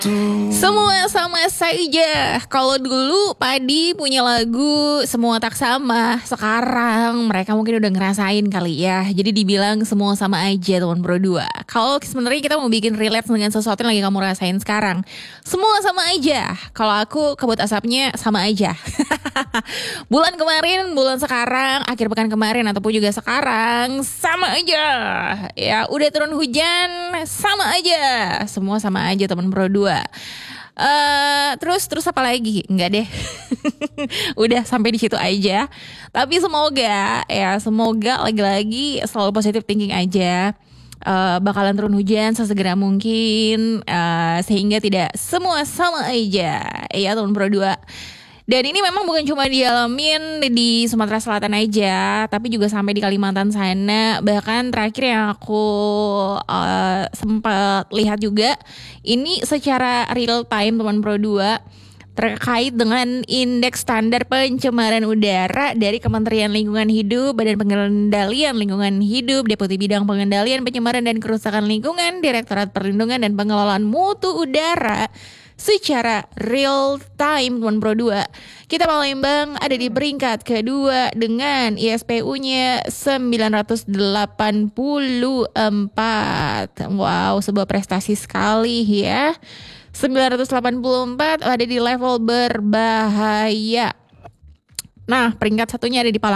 Semua sama saja. Kalau dulu Padi punya lagu Semua Tak Sama, sekarang mereka mungkin udah ngerasain kali ya. Jadi dibilang semua sama aja teman Pro 2. Kalau sebenarnya kita mau bikin relate dengan sesuatu yang lagi kamu rasain sekarang, semua sama aja. Kalau aku kabut asapnya sama aja. Bulan kemarin, bulan sekarang, akhir pekan kemarin ataupun juga sekarang sama aja. Ya, udah turun hujan sama aja. Semua sama aja teman Pro 2. Terus apa lagi? Enggak deh. Udah sampai di situ aja. Tapi semoga lagi-lagi selalu positive thinking aja. Bakalan turun hujan sesegera mungkin, sehingga tidak semua sama aja. Ya teman Pro 2. Dan ini memang bukan cuma dialamin di Sumatera Selatan aja, tapi juga sampai di Kalimantan sana. Bahkan terakhir yang aku sempat lihat juga, ini secara real time teman Pro 2, terkait dengan indeks standar pencemaran udara dari Kementerian Lingkungan Hidup, Badan Pengendalian Lingkungan Hidup, Deputi Bidang Pengendalian Pencemaran dan Kerusakan Lingkungan, Direktorat Perlindungan dan Pengelolaan Mutu Udara. Secara real time teman Pro 2, kita Palembang ada di peringkat kedua dengan ISPU-nya 984. Wow, sebuah prestasi sekali ya. 984 ada di level berbahaya. Nah, peringkat satunya ada di Palembang.